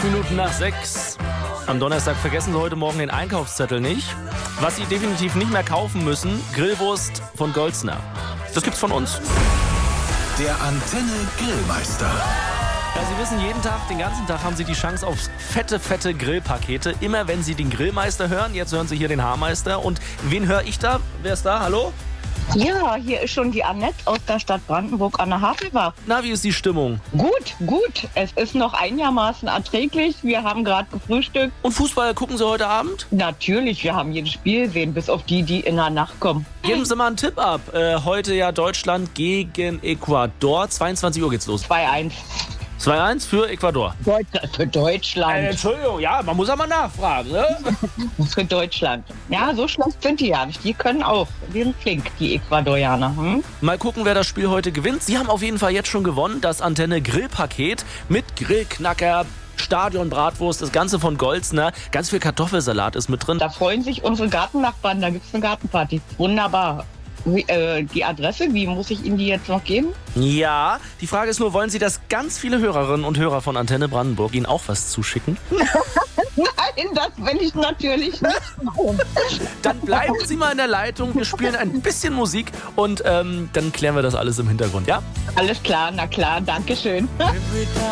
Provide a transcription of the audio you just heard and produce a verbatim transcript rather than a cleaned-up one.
Minuten nach sechs. Am Donnerstag vergessen Sie heute Morgen den Einkaufszettel nicht. Was Sie definitiv nicht mehr kaufen müssen, Grillwurst von Golzner. Das gibt's von uns. Der Antenne Grillmeister. Ja, Sie wissen, jeden Tag, den ganzen Tag haben Sie die Chance auf fette, fette Grillpakete. Immer wenn Sie den Grillmeister hören, jetzt hören Sie hier den Haarmeister. Und wen höre ich da? Wer ist da? Hallo? Ja, hier ist schon die Annette aus der Stadt Brandenburg an der Havelbach. Na, wie ist die Stimmung? Gut, gut. Es ist noch einigermaßen erträglich. Wir haben gerade gefrühstückt. Und Fußball gucken Sie heute Abend? Natürlich, wir haben jedes Spiel gesehen, bis auf die, die in der Nacht kommen. Geben Sie mal einen Tipp ab. Äh, heute ja Deutschland gegen Ecuador. zweiundzwanzig Uhr geht's los. zwei eins. zwei eins für Ecuador. Deut für Deutschland. Äh, Entschuldigung, ja, man muss aber nachfragen, ne? Für Deutschland. Ja, so schlecht sind die ja nicht. Die können auch. Die sind flink, die Ecuadorianer. Hm? Mal gucken, wer das Spiel heute gewinnt. Sie haben auf jeden Fall jetzt schon gewonnen. Das Antenne Grillpaket mit Grillknacker, Stadionbratwurst, das Ganze von Golzner. Ganz viel Kartoffelsalat ist mit drin. Da freuen sich unsere Gartennachbarn. Da gibt es eine Gartenparty. Wunderbar. Wie, äh, die Adresse, wie muss ich Ihnen die jetzt noch geben? Ja, die Frage ist nur, wollen Sie, dass ganz viele Hörerinnen und Hörer von Antenne Brandenburg Ihnen auch was zuschicken? Nein, das will ich natürlich nicht. Dann bleiben Sie mal in der Leitung. Wir spielen ein bisschen Musik und ähm, dann klären wir das alles im Hintergrund, ja? Alles klar, na klar, danke schön.